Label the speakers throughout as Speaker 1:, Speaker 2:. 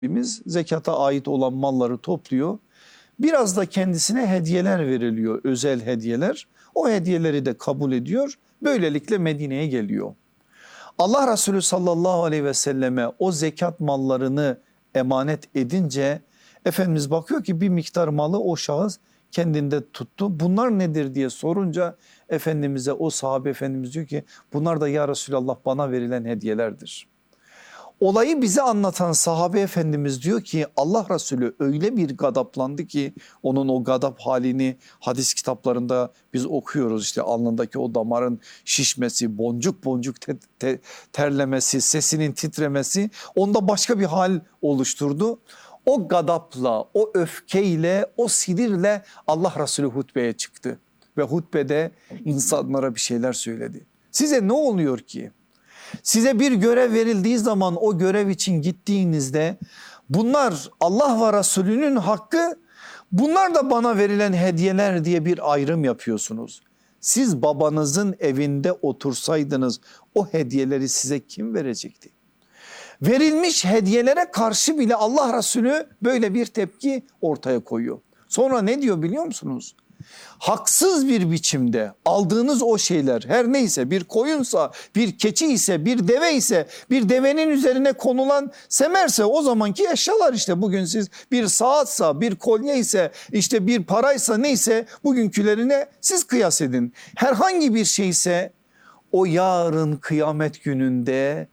Speaker 1: Rabbimiz zekata ait olan malları topluyor. Biraz da kendisine hediyeler veriliyor, özel hediyeler. O hediyeleri de kabul ediyor. Böylelikle Medine'ye geliyor. Allah Resulü sallallahu aleyhi ve selleme o zekat mallarını emanet edince Efendimiz bakıyor ki bir miktar malı o şahıs kendinde tuttu. Bunlar nedir diye sorunca Efendimiz'e o sahabe efendimiz diyor ki bunlar da ya Resulallah bana verilen hediyelerdir. Olayı bize anlatan sahabe efendimiz diyor ki Allah Resulü öyle bir gadaplandı ki onun o gadap halini hadis kitaplarında biz okuyoruz. İşte alnındaki o damarın şişmesi, boncuk boncuk terlemesi, sesinin titremesi onda başka bir hal oluşturdu. O gadapla, o öfkeyle, o sinirle Allah Resulü hutbeye çıktı ve hutbede insanlara bir şeyler söyledi. Size ne oluyor ki? Size bir görev verildiği zaman o görev için gittiğinizde bunlar Allah ve Resulünün hakkı, bunlar da bana verilen hediyeler diye bir ayrım yapıyorsunuz. Siz babanızın evinde otursaydınız o hediyeleri size kim verecekti? Verilmiş hediyelere karşı bile Allah Resulü böyle bir tepki ortaya koyuyor. Sonra ne diyor biliyor musunuz? Haksız bir biçimde aldığınız o şeyler her neyse bir koyunsa, bir keçi ise, bir deve ise, bir devenin üzerine konulan semerse o zamanki eşyalar işte bugün siz bir saatsa, bir kolye ise, işte bir paraysa neyse bugünkülerine siz kıyas edin. Herhangi bir şeyse o yarın kıyamet gününde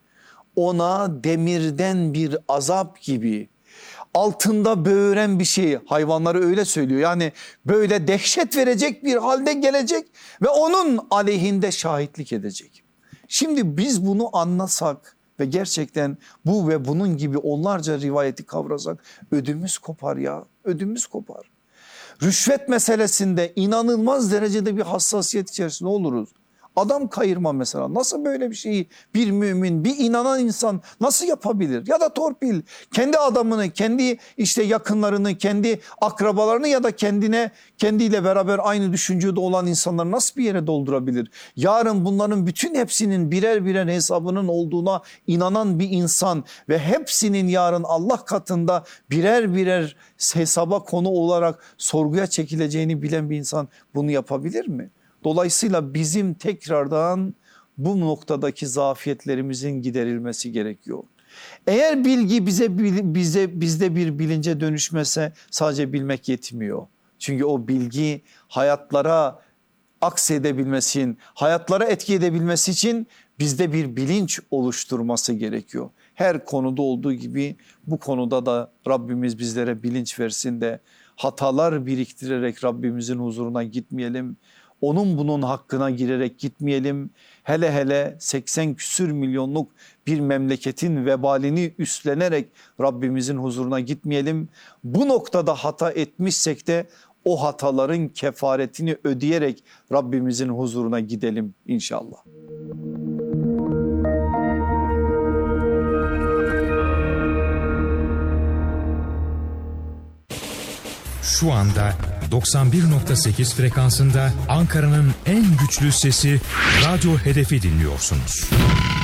Speaker 1: ona demirden bir azap gibi altında böğüren bir şey, hayvanları öyle söylüyor. Yani böyle dehşet verecek bir halde gelecek ve onun aleyhinde şahitlik edecek. Şimdi biz bunu anlasak ve gerçekten bu ve bunun gibi onlarca rivayeti kavrasak ödümüz kopar ya, ödümüz kopar. Rüşvet meselesinde inanılmaz derecede bir hassasiyet içerisinde oluruz. Adam kayırma mesela, nasıl böyle bir şeyi bir mümin, bir inanan insan nasıl yapabilir? Ya da torpil, kendi adamını, kendi işte yakınlarını, kendi akrabalarını ya da kendiyle beraber aynı düşüncede olan insanları nasıl bir yere doldurabilir? Yarın bunların bütün hepsinin birer birer hesabının olduğuna inanan bir insan ve hepsinin yarın Allah katında birer birer hesaba konu olarak sorguya çekileceğini bilen bir insan bunu yapabilir mi? Dolayısıyla bizim tekrardan bu noktadaki zafiyetlerimizin giderilmesi gerekiyor. Eğer bilgi bizde bir bilince dönüşmese sadece bilmek yetmiyor. Çünkü o bilgi hayatlara aksedebilmesi için, hayatlara etki edebilmesi için bizde bir bilinç oluşturması gerekiyor. Her konuda olduğu gibi bu konuda da Rabbimiz bizlere bilinç versin de hatalar biriktirerek Rabbimizin huzuruna gitmeyelim. Onun bunun hakkına girerek gitmeyelim. Hele hele 80 küsür milyonluk bir memleketin vebalini üstlenerek Rabbimizin huzuruna gitmeyelim. Bu noktada hata etmişsek de o hataların kefaretini ödeyerek Rabbimizin huzuruna gidelim inşallah.
Speaker 2: Şu anda 91.8 frekansında Ankara'nın en güçlü sesi Radyo Hedef'i dinliyorsunuz.